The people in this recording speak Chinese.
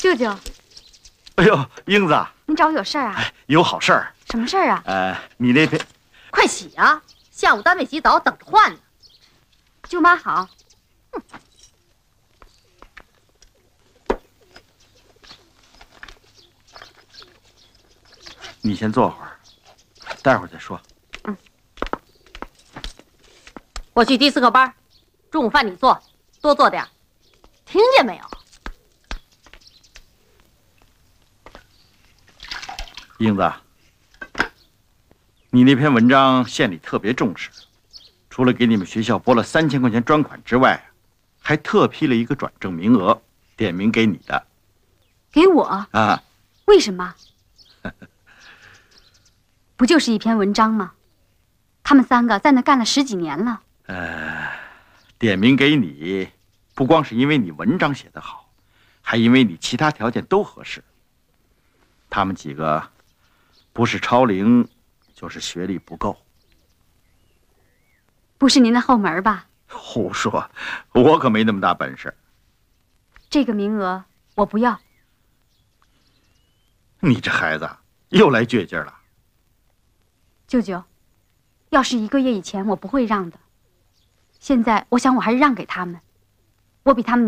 舅舅， 哎呦，英子， 您找我有事儿啊？ 哎，有好事儿。 什么事儿啊？ 你那边快洗啊！下午单位洗澡，等着换呢。 舅妈好。 你先坐会儿，待会儿再说。 我去第4个班，中午饭你做，多做点，听见没有？ 英子，你那篇文章县里特别重视，除了给你们学校拨了3000块钱专款之外，还特批了一个转正名额，点名给你的。 给我啊？ 为什么？不就是一篇文章吗？他们3个在那干了10几年了。 点名给你，不光是因为你文章写得好，还因为你其他条件都合适。他们几个不是超龄，就是学历不够。 不是您的后门吧？ 胡说，我可没那么大本事。 这个名额我不要。 你这孩子又来倔劲了。 舅舅，要是1个月以前我不会让的，现在我想我还是让给他们，我比他们